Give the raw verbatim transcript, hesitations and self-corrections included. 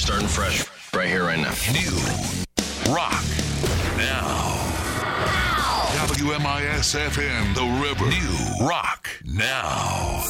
starting fresh right here, right now. New rock now. W M I S F M, The River. New rock now.